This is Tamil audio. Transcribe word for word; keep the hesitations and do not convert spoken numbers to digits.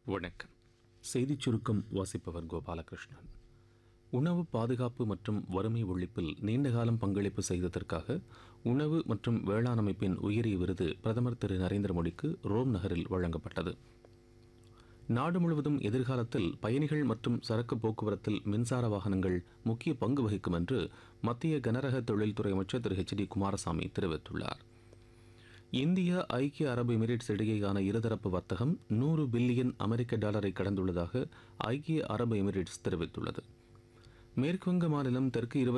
வணக்கம். செய்திச் சுருக்கம் வாசிப்பவர் கோபாலகிருஷ்ணன். உணவு பாதுகாப்பு மற்றும் வறுமை ஒழிப்பில் நீண்டகாலம் பங்களிப்பு செய்ததற்காக உணவு மற்றும் வேளாண் அமைப்பின் உயரிய விருது பிரதமர் திரு நரேந்திர மோடிக்கு ரோம் நகரில் வழங்கப்பட்டது. நாடு முழுவதும் எதிர்காலத்தில் பயணிகள் மற்றும் சரக்கு போக்குவரத்தில் மின்சார வாகனங்கள் முக்கிய பங்கு வகிக்கும் என்று மத்திய கனரக தொழில்துறை அமைச்சர் திரு ஹெச் டி குமாரசாமி தெரிவித்துள்ளார். இந்தியா ஐக்கிய அரபு எமிரேட்ஸ் இடையேயான இருதரப்பு வர்த்தகம் நூறு பில்லியன் அமெரிக்க டாலரை கடந்துள்ளதாக ஐக்கிய அரபு எமிரேட்ஸ் தெரிவித்துள்ளது. மேற்குவங்க மாநிலம் தெற்கு